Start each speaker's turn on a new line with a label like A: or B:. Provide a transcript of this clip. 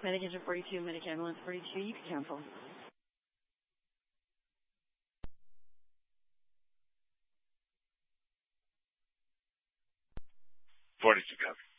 A: Medication 42, Medic Ambulance 42, you can cancel.
B: 42 copy.